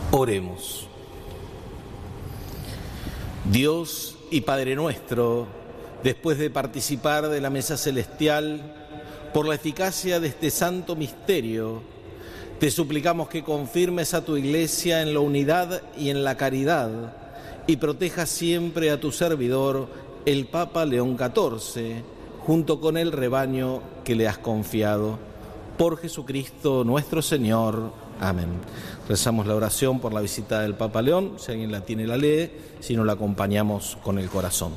Oremos. Dios y Padre nuestro, después de participar de la mesa celestial, por la eficacia de este santo misterio, te suplicamos que confirmes a tu Iglesia en la unidad y en la caridad y protejas siempre a tu servidor, el Papa León XIV, junto con el rebaño que le has confiado. Por Jesucristo nuestro Señor. Amén. Rezamos la oración por la visita del Papa León. Si alguien la tiene, la lee. Si no, la acompañamos con el corazón.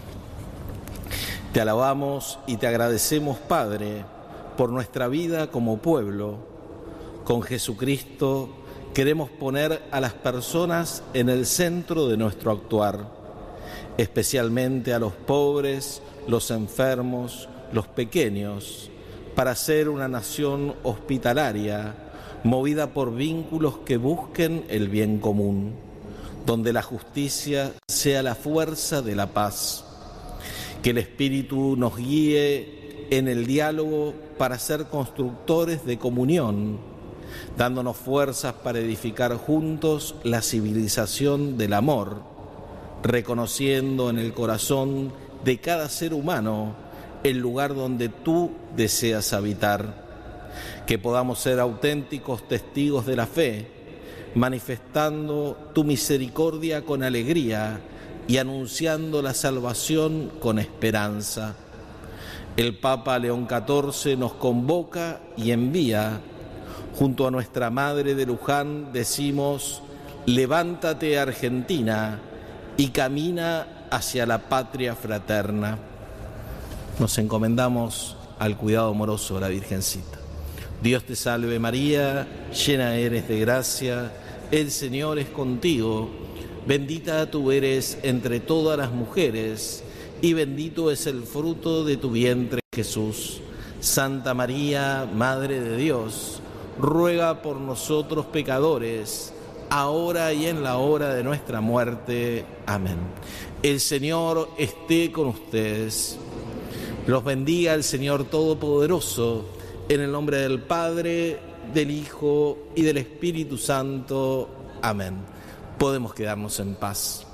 Te alabamos y te agradecemos, Padre, por nuestra vida como pueblo. Con Jesucristo queremos poner a las personas en el centro de nuestro actuar, especialmente a los pobres, los enfermos, los pequeños, para ser una nación hospitalaria, movida por vínculos que busquen el bien común, donde la justicia sea la fuerza de la paz. Que el Espíritu nos guíe en el diálogo para ser constructores de comunión, dándonos fuerzas para edificar juntos la civilización del amor, reconociendo en el corazón de cada ser humano el lugar donde tú deseas habitar. Que podamos ser auténticos testigos de la fe, manifestando tu misericordia con alegría y anunciando la salvación con esperanza. El Papa León XIV nos convoca y envía. Junto a nuestra Madre de Luján decimos: levántate, Argentina, y camina hacia la patria fraterna. Nos encomendamos al cuidado amoroso de la Virgencita. Dios te salve María, llena eres de gracia, el Señor es contigo, bendita tú eres entre todas las mujeres, y bendito es el fruto de tu vientre, Jesús. Santa María, Madre de Dios, ruega por nosotros pecadores, ahora y en la hora de nuestra muerte. Amén. El Señor esté con ustedes. Los bendiga el Señor Todopoderoso, en el nombre del Padre, del Hijo y del Espíritu Santo. Amén. Podemos quedarnos en paz.